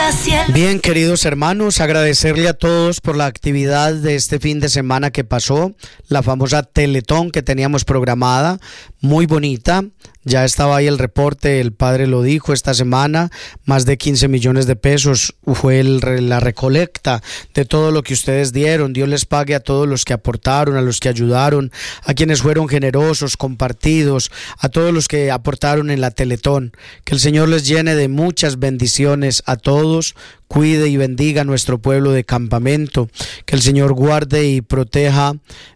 Bien, queridos hermanos, agradecerle a todos por la actividad de este fin de semana que pasó, la famosa Teletón que teníamos programada, muy bonita. Ya estaba ahí el reporte, el padre lo dijo esta semana, más de 15 millones de pesos fue la recolecta de todo lo que ustedes dieron. Dios les pague a todos los que aportaron, a los que ayudaron, a quienes fueron generosos, compartidos, a todos los que aportaron en la Teletón. Que el Señor les llene de muchas bendiciones a todos, cuide y bendiga a nuestro pueblo de Campamento, que el Señor guarde y proteja.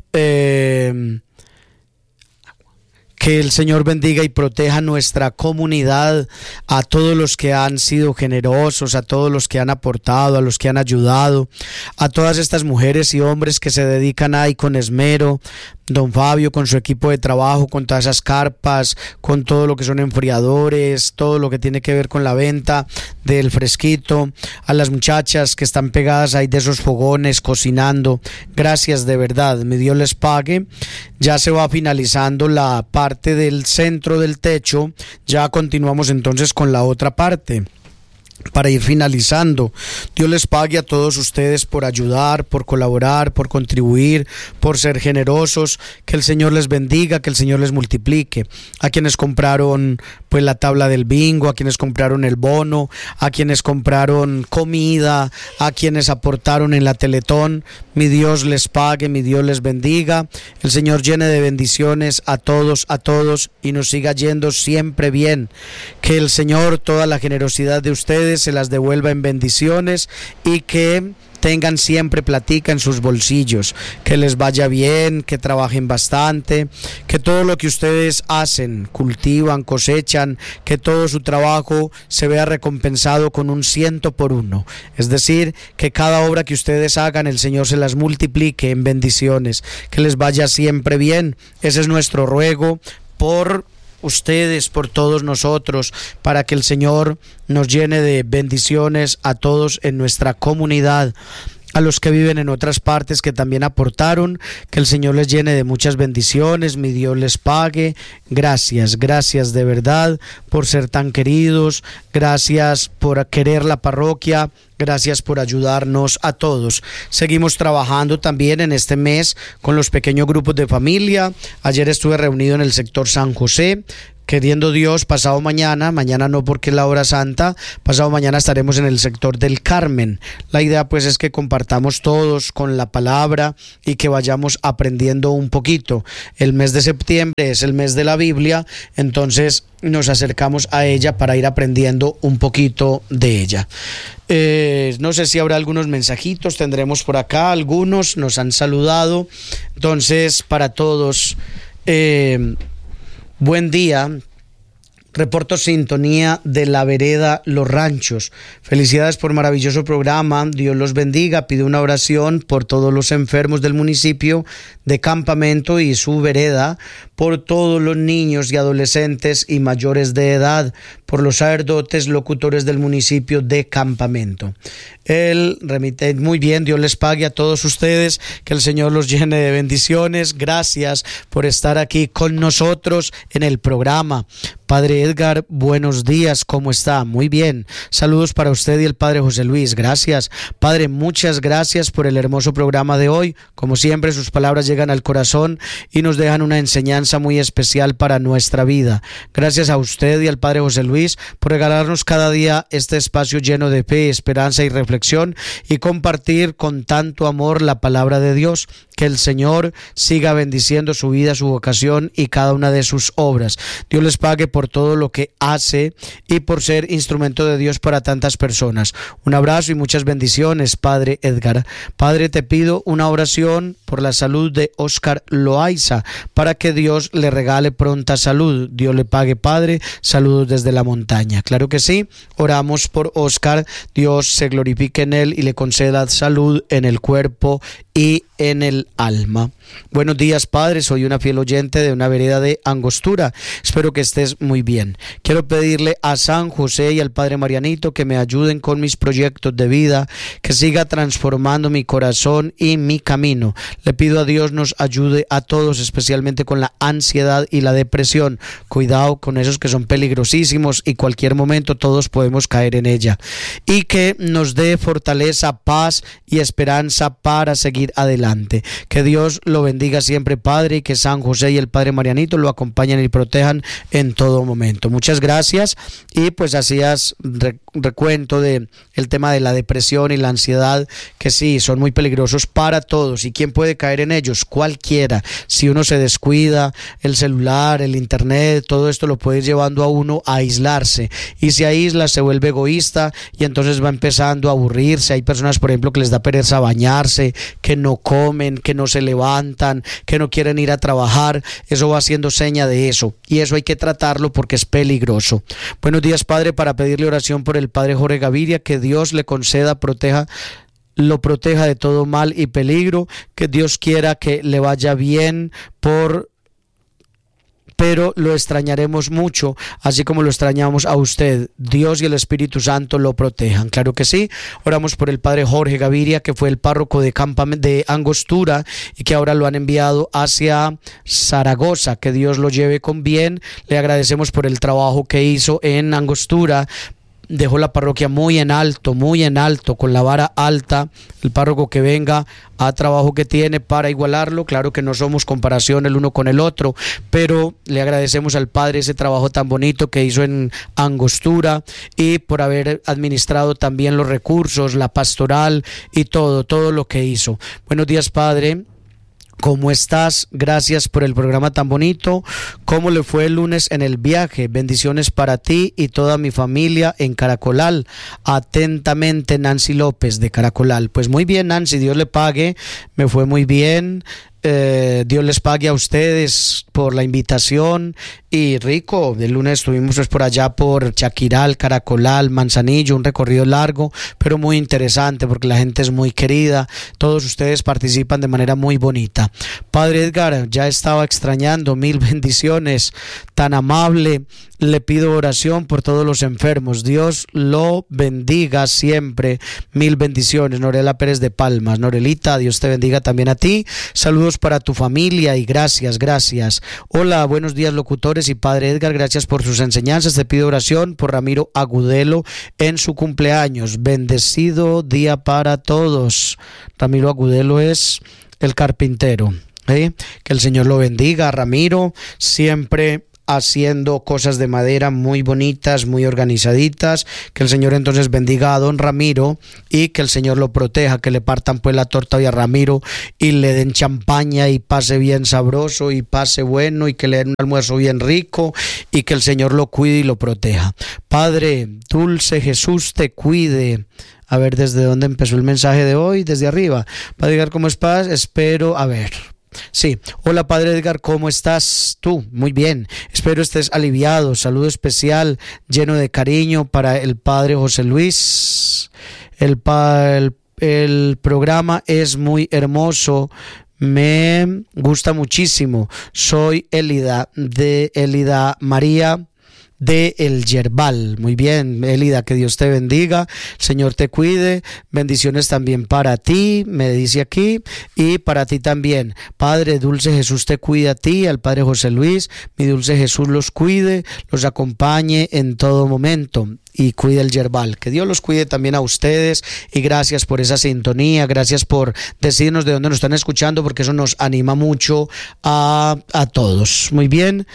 Que el Señor bendiga y proteja nuestra comunidad, a todos los que han sido generosos, a todos los que han aportado, a los que han ayudado, a todas estas mujeres y hombres que se dedican ahí con esmero. Don Fabio con su equipo de trabajo, con todas esas carpas, con todo lo que son enfriadores, todo lo que tiene que ver con la venta del fresquito, a las muchachas que están pegadas ahí de esos fogones cocinando. Gracias de verdad, mi Dios les pague. Ya se va finalizando la parte del centro del techo, ya continuamos entonces con la otra parte. Para ir finalizando, Dios les pague a todos ustedes por ayudar, por colaborar, por contribuir, por ser generosos. Que el Señor les bendiga, que el Señor les multiplique. A quienes compraron pues la tabla del bingo, a quienes compraron el bono, a quienes compraron comida, a quienes aportaron en la Teletón, mi Dios les pague, mi Dios les bendiga. El Señor llene de bendiciones a todos y nos siga yendo siempre bien. Que el Señor toda la generosidad de ustedes se las devuelva en bendiciones y que tengan siempre platica en sus bolsillos, que les vaya bien, que trabajen bastante, que todo lo que ustedes hacen, cultivan, cosechan, que todo su trabajo se vea recompensado con un 100 por 1. Es decir, que cada obra que ustedes hagan, el Señor se las multiplique en bendiciones, que les vaya siempre bien. Ese es nuestro ruego por ustedes, por todos nosotros, para que el Señor nos llene de bendiciones a todos en nuestra comunidad. A los que viven en otras partes que también aportaron, que el Señor les llene de muchas bendiciones, mi Dios les pague. Gracias de verdad por ser tan queridos, gracias por querer la parroquia, gracias por ayudarnos a todos. Seguimos trabajando también en este mes con los pequeños grupos de familia. Ayer estuve reunido en el sector San José. Queriendo Dios, pasado mañana no porque es la hora santa, pasado mañana estaremos en el sector del Carmen. La idea pues es que compartamos todos con la palabra y que vayamos aprendiendo un poquito. El mes de septiembre es el mes de la Biblia, entonces nos acercamos a ella para ir aprendiendo un poquito de ella. No sé si habrá algunos mensajitos, tendremos por acá, algunos nos han saludado, entonces para todos, buen día, reporto sintonía de la vereda Los Ranchos. Felicidades por maravilloso programa, Dios los bendiga. Pido una oración por todos los enfermos del municipio de Campamento y su vereda, por todos los niños y adolescentes y mayores de edad, por los sacerdotes locutores del municipio de Campamento. El remite, muy bien, Dios les pague a todos ustedes, que el Señor los llene de bendiciones. Gracias por estar aquí con nosotros en el programa. Padre Edgar, buenos días, ¿cómo está? Muy bien, saludos para usted y el Padre José Luis, gracias. Padre, muchas gracias por el hermoso programa de hoy. Como siempre, sus palabras llegan al corazón y nos dejan una enseñanza muy especial para nuestra vida. Gracias a usted y al Padre José Luis por regalarnos cada día este espacio lleno de fe, esperanza y reflexión y compartir con tanto amor la palabra de Dios. Que el Señor siga bendiciendo su vida, su vocación y cada una de sus obras. Dios les pague por todo lo que hace y por ser instrumento de Dios para tantas personas. Un abrazo y muchas bendiciones, Padre Edgar. Padre, te pido una oración por la salud de Oscar Loaiza, para que Dios le regale pronta salud. Dios le pague, Padre. Saludos desde la montaña. Claro que sí. Oramos por Oscar. Dios se glorifique en él y le conceda salud en el cuerpo y en el alma. Buenos días, Padre, soy una fiel oyente de una vereda de Angostura, espero que estés muy bien. Quiero pedirle a San José y al Padre Marianito que me ayuden con mis proyectos de vida, que siga transformando mi corazón y mi camino. Le pido a Dios nos ayude a todos, especialmente con la ansiedad y la depresión. Cuidado con esos que son peligrosísimos y cualquier momento todos podemos caer en ella. Y que nos dé fortaleza, paz y esperanza para seguir adelante. Que Dios lo bendiga siempre, Padre, y que San José y el Padre Marianito lo acompañen y protejan en todo momento. Muchas gracias. Y pues hacías recuento de el tema de la depresión y la ansiedad, que sí, son muy peligrosos para todos. ¿Y quién puede caer en ellos? Cualquiera. Si uno se descuida, el celular, el internet, todo esto lo puede ir llevando a uno a aislarse. Y si aísla, se vuelve egoísta y entonces va empezando a aburrirse. Hay personas, por ejemplo, que les da pereza bañarse, que no comen, que no se levantan, que no quieren ir a trabajar. Eso va haciendo seña de eso. Y eso hay que tratarlo porque es peligroso. Buenos días, Padre, para pedirle oración por el Padre Jorge Gaviria, que Dios le conceda, lo proteja de todo mal y peligro, que Dios quiera que le vaya bien pero lo extrañaremos mucho, así como lo extrañamos a usted. Dios y el Espíritu Santo lo protejan. Claro que sí. Oramos por el Padre Jorge Gaviria, que fue el párroco de Angostura y que ahora lo han enviado hacia Zaragoza. Que Dios lo lleve con bien. Le agradecemos por el trabajo que hizo en Angostura. Dejó la parroquia muy en alto, con la vara alta. El párroco que venga a trabajo que tiene para igualarlo. Claro que no somos comparación el uno con el otro, pero le agradecemos al Padre ese trabajo tan bonito que hizo en Angostura y por haber administrado también los recursos, la pastoral y todo lo que hizo. Buenos días, Padre. ¿Cómo estás? Gracias por el programa tan bonito. ¿Cómo le fue el lunes en el viaje? Bendiciones para ti y toda mi familia en Caracolal. Atentamente, Nancy López de Caracolal. Pues muy bien, Nancy, Dios le pague. Me fue muy bien. Dios les pague a ustedes por la invitación y rico. El lunes estuvimos pues por allá por Chaquiral, Caracolal, Manzanillo, un recorrido largo pero muy interesante porque la gente es muy querida, todos ustedes participan de manera muy bonita. Padre Edgar, ya estaba extrañando, mil bendiciones, tan amable. Le pido oración por todos los enfermos. Dios lo bendiga siempre. Mil bendiciones. Norela Pérez de Palmas. Norelita, Dios te bendiga también a ti. Saludos para tu familia y gracias. Hola, buenos días, locutores y Padre Edgar. Gracias por sus enseñanzas. Te pido oración por Ramiro Agudelo en su cumpleaños. Bendecido día para todos. Ramiro Agudelo es el carpintero. Que el Señor lo bendiga. Ramiro, siempre haciendo cosas de madera muy bonitas, muy organizaditas. Que el Señor entonces bendiga a don Ramiro y que el Señor lo proteja, que le partan pues la torta hoy a Ramiro y le den champaña y pase bien sabroso y pase bueno y que le den un almuerzo bien rico y que el Señor lo cuide y lo proteja. Padre, dulce Jesús te cuide. A ver, ¿desde dónde empezó el mensaje de hoy? Desde arriba. Padre Edgar, ¿cómo estás? Espero, a ver... Sí, hola Padre Edgar, ¿cómo estás tú? Muy bien, espero estés aliviado. Saludo especial, lleno de cariño para el Padre José Luis. El programa es muy hermoso, me gusta muchísimo. Soy Elida María de El Yerbal. Muy bien, Elida, que Dios te bendiga, el Señor te cuide, bendiciones también para ti, me dice aquí, y para ti también. Padre dulce Jesús te cuide a ti, al Padre José Luis, mi dulce Jesús los cuide, los acompañe en todo momento y cuide el Yerbal. Que Dios los cuide también a ustedes y gracias por esa sintonía, gracias por decirnos de dónde nos están escuchando porque eso nos anima mucho a todos. Muy bien,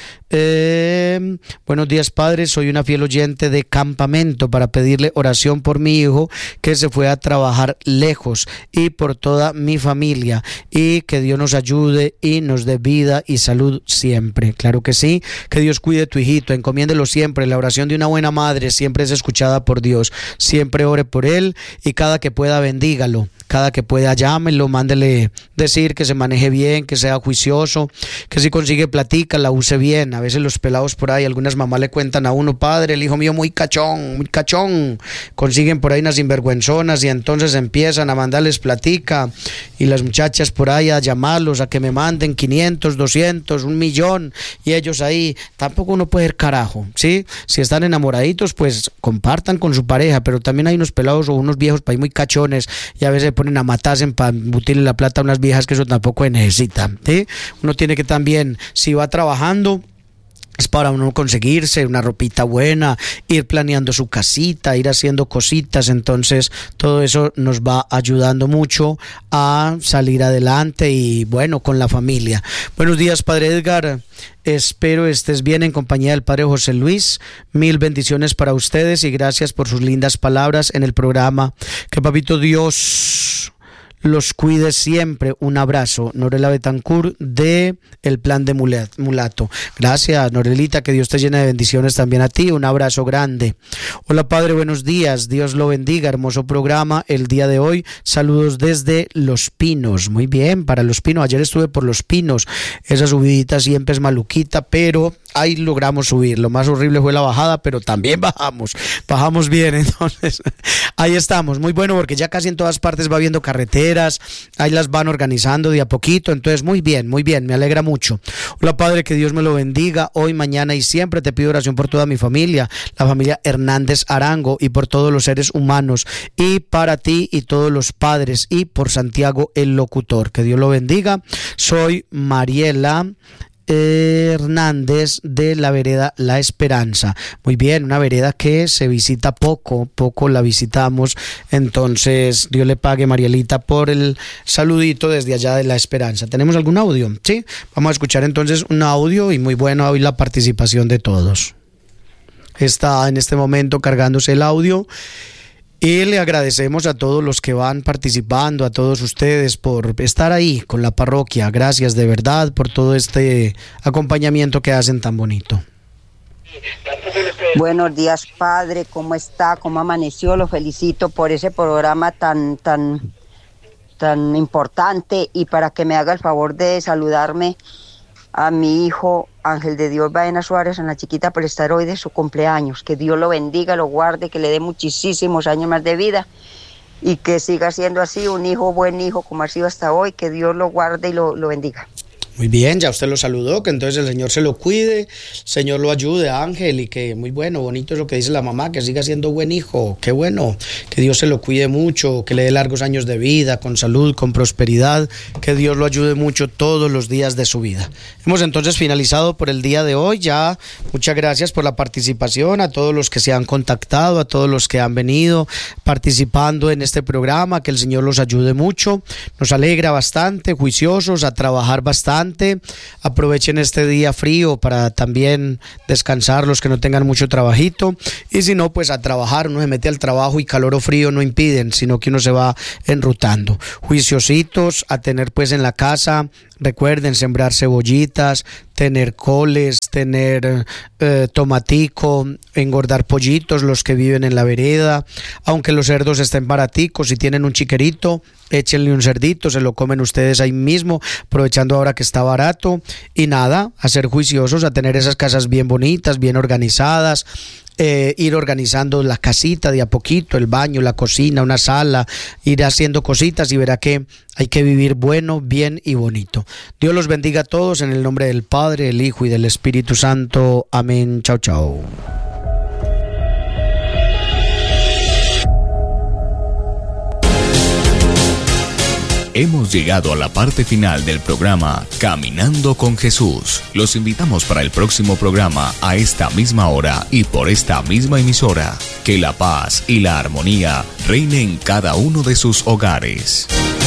buenos días Padre, soy una fiel oyente de Campamento para pedirle oración por mi hijo que se fue a trabajar lejos y por toda mi familia y que Dios nos ayude y nos dé vida y salud siempre. Claro que sí, que Dios cuide a tu hijito, encomiéndelo siempre. La oración de una buena madre siempre es escuchada por Dios. Siempre ore por él y cada que pueda bendígalo cada que pueda llámenlo, mándele decir que se maneje bien, que sea juicioso, que si consigue platica, la use bien. A veces los pelados por ahí, algunas mamás le cuentan a uno, padre, el hijo mío muy cachón, consiguen por ahí unas sinvergüenzonas y entonces empiezan a mandarles platica y las muchachas por ahí a llamarlos a que me manden 500, 200, 1.000.000 y ellos ahí, tampoco uno puede ir carajo, ¿sí? Si están enamoraditos, pues compartan con su pareja, pero también hay unos pelados o unos viejos para ahí muy cachones y a veces se ponen a matarse para embutirle la plata a unas viejas que eso tampoco se necesita, ¿sí? Uno tiene que también, si va trabajando, es para uno conseguirse una ropita buena, ir planeando su casita, ir haciendo cositas, entonces todo eso nos va ayudando mucho a salir adelante y bueno, con la familia. Buenos días, Padre Edgar, espero estés bien en compañía del Padre José Luis, mil bendiciones para ustedes y gracias por sus lindas palabras en el programa. Que Papito Dios los cuide siempre. Un abrazo. Norela Betancourt de El Plan de Mulato. Gracias, Norelita, que Dios te llene de bendiciones también a ti. Un abrazo grande. Hola, Padre, buenos días. Dios lo bendiga. Hermoso programa el día de hoy. Saludos desde Los Pinos. Muy bien, para Los Pinos. Ayer estuve por Los Pinos. Esa subidita siempre es maluquita, pero ahí logramos subir. Lo más horrible fue la bajada, pero también bajamos bien. Entonces ahí estamos, muy bueno, porque ya casi en todas partes va habiendo carreteras, ahí las van organizando de a poquito, entonces muy bien, me alegra mucho. Hola, Padre, que Dios me lo bendiga hoy, mañana y siempre. Te pido oración por toda mi familia, la familia Hernández Arango, y por todos los seres humanos, y para ti y todos los padres, y por Santiago el locutor. Que Dios lo bendiga. Soy Mariela Hernández de la vereda La Esperanza. Muy bien, una vereda que se visita poco la visitamos, entonces Dios le pague, Marielita, por el saludito desde allá de La Esperanza. ¿Tenemos algún audio? Sí, vamos a escuchar entonces un audio y muy bueno hoy la participación de todos. Está en este momento cargándose el audio. Y le agradecemos a todos los que van participando, a todos ustedes por estar ahí con la parroquia. Gracias de verdad por todo este acompañamiento que hacen tan bonito. Buenos días, Padre, ¿cómo está? ¿Cómo amaneció? Lo felicito por ese programa tan importante, y para que me haga el favor de saludarme a mi hijo Ángel de Dios Baena Suárez, en la chiquita, por estar hoy de su cumpleaños. Que Dios lo bendiga, lo guarde, que le dé muchísimos años más de vida y que siga siendo así, un hijo, buen hijo, como ha sido hasta hoy. Que Dios lo guarde y lo bendiga. Muy bien, ya usted lo saludó, que entonces el Señor se lo cuide, el Señor lo ayude, Ángel, y que muy bueno, bonito es lo que dice la mamá, que siga siendo buen hijo, qué bueno, que Dios se lo cuide mucho, que le dé largos años de vida, con salud, con prosperidad, que Dios lo ayude mucho todos los días de su vida. Hemos entonces finalizado por el día de hoy, ya muchas gracias por la participación, a todos los que se han contactado, a todos los que han venido participando en este programa, que el Señor los ayude mucho, nos alegra bastante, juiciosos, a trabajar bastante. Aprovechen este día frío para también descansar los que no tengan mucho trabajito, y si no, pues a trabajar. Uno se mete al trabajo y calor o frío no impiden, sino que uno se va enrutando. Juiciositos a tener pues en la casa. Recuerden sembrar cebollitas, tener coles, tener tomatico, engordar pollitos los que viven en la vereda. Aunque los cerdos estén baraticos, si tienen un chiquerito, échenle un cerdito, se lo comen ustedes ahí mismo, aprovechando ahora que está barato. Y nada, a ser juiciosos, a tener esas casas bien bonitas, bien organizadas. Ir organizando la casita de a poquito, el baño, la cocina, una sala, ir haciendo cositas y verá que hay que vivir bueno, bien y bonito. Dios los bendiga a todos en el nombre del Padre, el Hijo y del Espíritu Santo. Amén. Chao, chao. Hemos llegado a la parte final del programa Caminando con Jesús. Los invitamos para el próximo programa a esta misma hora y por esta misma emisora. Que la paz y la armonía reinen en cada uno de sus hogares.